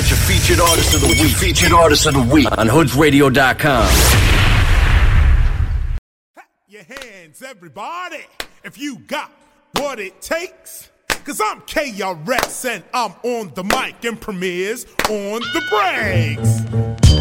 with your featured artist of the week. Featured artist of the week on hoodsradio.com. Your hands, everybody, if you got what it takes. Cause I'm KRS and I'm on the mic and Premier's on the breaks.